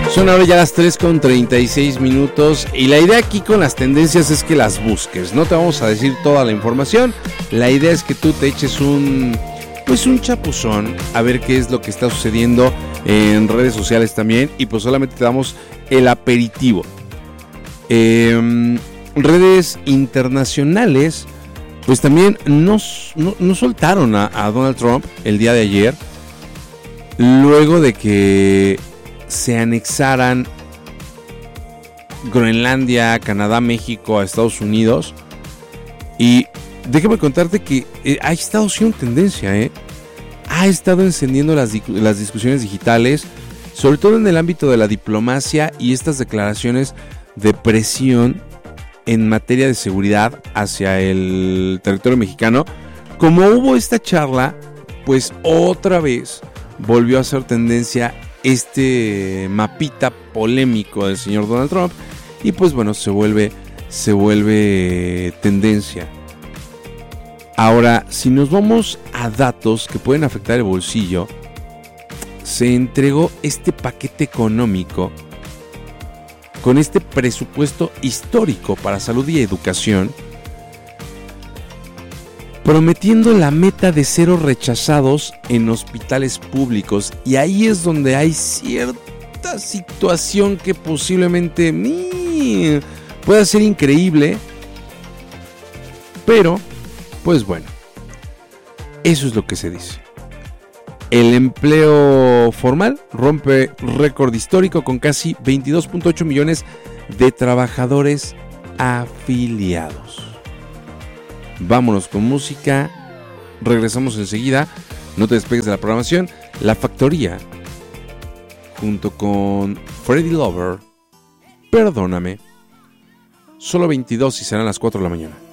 Son ahora ya las 3:36 y la idea aquí con las tendencias es que las busques. No te vamos a decir toda la información. La idea es que tú te eches un chapuzón a ver qué es lo que está sucediendo en redes sociales también, y pues solamente te damos el aperitivo. Redes internacionales pues también no soltaron a Donald Trump el día de ayer, luego de que se anexaran Groenlandia, Canadá, México a Estados Unidos. Y déjame contarte que ha estado siendo tendencia, ha estado encendiendo las discusiones digitales, sobre todo en el ámbito de la diplomacia y estas declaraciones de presión en materia de seguridad hacia el territorio mexicano. Como hubo esta charla, pues otra vez volvió a ser tendencia este mapita polémico del señor Donald Trump, y pues bueno, se vuelve tendencia. Ahora, si nos vamos a datos que pueden afectar el bolsillo, se entregó este paquete económico con este presupuesto histórico para salud y educación, prometiendo la meta de 0 rechazados en hospitales públicos. Y ahí es donde hay cierta situación que posiblemente pueda ser increíble, pero pues bueno, eso es lo que se dice. El empleo formal rompe récord histórico con casi 22.8 millones de trabajadores afiliados. Vámonos con música, regresamos enseguida, no te despegues de la programación. La Factoría, junto con Freddy Lover, Perdóname. Solo 22 y serán las 4 de la mañana.